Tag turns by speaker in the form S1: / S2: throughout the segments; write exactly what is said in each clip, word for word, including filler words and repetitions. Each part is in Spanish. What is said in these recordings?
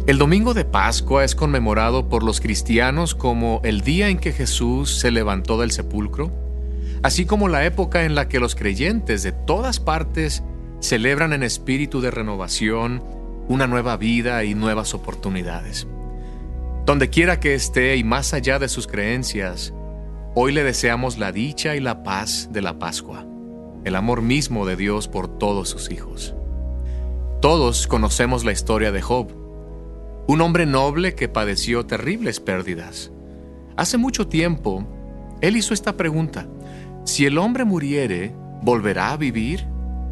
S1: El domingo de Pascua es conmemorado por los cristianos como el día en que Jesús se levantó del sepulcro, así como la época en la que los creyentes de todas partes celebran en espíritu de renovación una nueva vida y nuevas oportunidades. Donde quiera que esté y más allá de sus creencias, hoy le deseamos la dicha y la paz de la Pascua, el amor mismo de Dios por todos sus hijos. Todos conocemos la historia de Job, un hombre noble que padeció terribles pérdidas. Hace mucho tiempo, él hizo esta pregunta: si el hombre muriere, ¿volverá a vivir?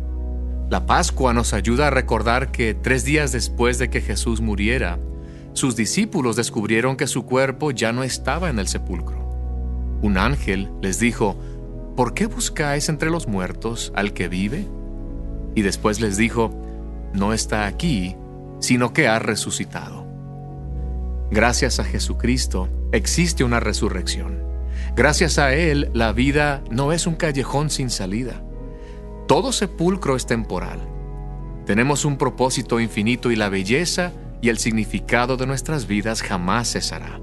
S1: La Pascua nos ayuda a recordar que tres días después de que Jesús muriera, sus discípulos descubrieron que su cuerpo ya no estaba en el sepulcro. Un ángel les dijo: ¿por qué buscáis entre los muertos al que vive? Y después les dijo: no está aquí, sino que ha resucitado. Gracias a Jesucristo existe una resurrección. Gracias a Él, la vida no es un callejón sin salida. Todo sepulcro es temporal. Tenemos un propósito infinito y la belleza y el significado de nuestras vidas jamás cesará.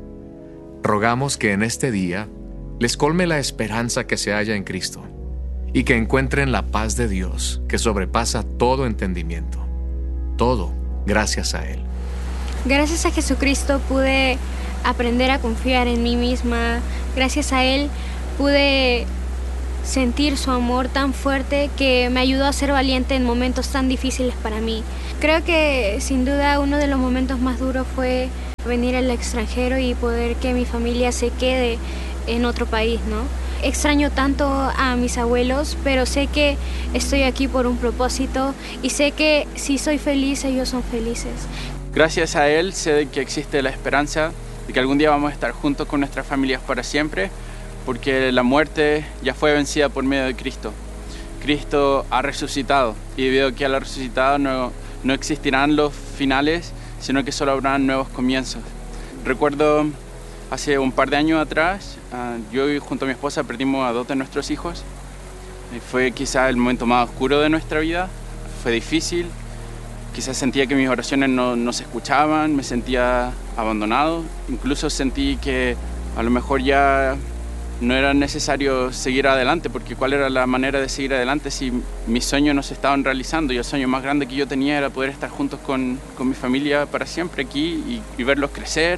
S1: Rogamos que en este día les colme la esperanza que se halla en Cristo y que encuentren la paz de Dios que sobrepasa todo entendimiento. Todo gracias a Él.
S2: Gracias a Jesucristo pude aprender a confiar en mí misma. Gracias a Él pude sentir su amor tan fuerte que me ayudó a ser valiente en momentos tan difíciles para mí. Creo que sin duda uno de los momentos más duros fue venir al extranjero y poder que mi familia se quede en otro país, ¿no? Extraño tanto a mis abuelos, pero sé que estoy aquí por un propósito y sé que si soy feliz, ellos son felices.
S3: Gracias a Él sé que existe la esperanza de que algún día vamos a estar juntos con nuestras familias para siempre, porque la muerte ya fue vencida por medio de Cristo. Cristo ha resucitado y debido a que Él ha resucitado no, no existirán los finales, sino que solo habrán nuevos comienzos. Recuerdo hace un par de años atrás, uh, yo y junto a mi esposa perdimos a dos de nuestros hijos. Y fue quizá el momento más oscuro de nuestra vida, fue difícil. Quizás sentía que mis oraciones no, no se escuchaban, me sentía abandonado. Incluso sentí que a lo mejor ya no era necesario seguir adelante, porque ¿cuál era la manera de seguir adelante si mis sueños no se estaban realizando? Y el sueño más grande que yo tenía era poder estar juntos con, con mi familia para siempre aquí y, y verlos crecer.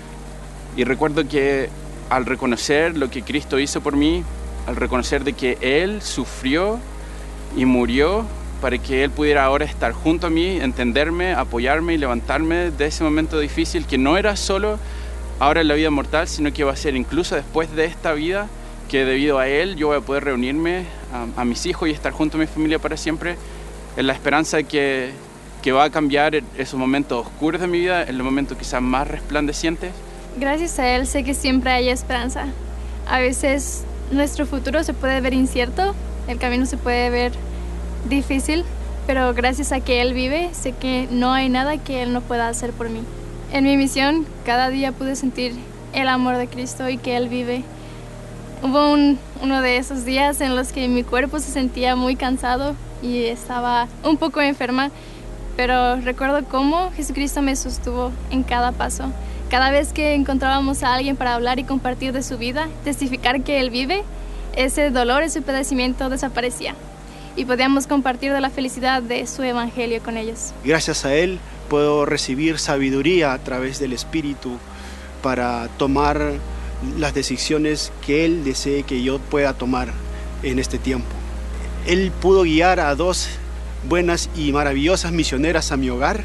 S3: Y recuerdo que al reconocer lo que Cristo hizo por mí, al reconocer de que Él sufrió y murió para que Él pudiera ahora estar junto a mí, entenderme, apoyarme y levantarme de ese momento difícil que no era solo ahora en la vida mortal, sino que va a ser incluso después de esta vida, que debido a Él yo voy a poder reunirme a, a mis hijos y estar junto a mi familia para siempre, en la esperanza de que, que va a cambiar esos momentos oscuros de mi vida en los momentos quizás más resplandecientes.
S4: Gracias a Él sé que siempre hay esperanza. A veces nuestro futuro se puede ver incierto, el camino se puede ver difícil, pero gracias a que Él vive, sé que no hay nada que Él no pueda hacer por mí. En mi misión, cada día pude sentir el amor de Cristo y que Él vive. Hubo un, uno de esos días en los que mi cuerpo se sentía muy cansado y estaba un poco enferma, pero recuerdo cómo Jesucristo me sostuvo en cada paso. Cada vez que encontrábamos a alguien para hablar y compartir de su vida, testificar que Él vive, ese dolor, ese padecimiento desaparecía y podíamos compartir de la felicidad de su evangelio con ellos.
S5: Gracias a Él puedo recibir sabiduría a través del Espíritu para tomar las decisiones que Él desee que yo pueda tomar en este tiempo. Él pudo guiar a dos buenas y maravillosas misioneras a mi hogar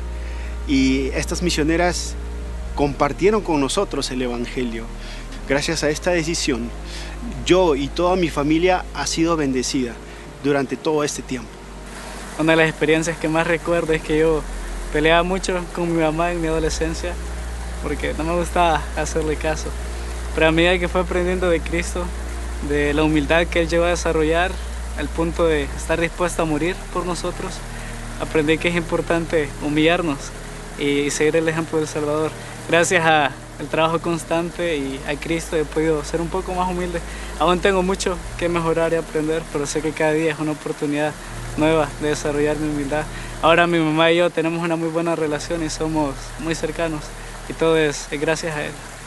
S5: y estas misioneras compartieron con nosotros el Evangelio. Gracias a esta decisión, yo y toda mi familia ha sido bendecida durante todo este tiempo.
S6: Una de las experiencias que más recuerdo es que yo peleaba mucho con mi mamá en mi adolescencia porque no me gustaba hacerle caso. Pero a medida que fue aprendiendo de Cristo, de la humildad que Él llegó a desarrollar, al punto de estar dispuesto a morir por nosotros, aprendí que es importante humillarnos y seguir el ejemplo del Salvador. Gracias al trabajo constante y a Cristo he podido ser un poco más humilde. Aún tengo mucho que mejorar y aprender, pero sé que cada día es una oportunidad nueva de desarrollar mi humildad. ahora mi mamá y yo tenemos una muy buena relación y somos muy cercanos y todo es, es gracias a Él.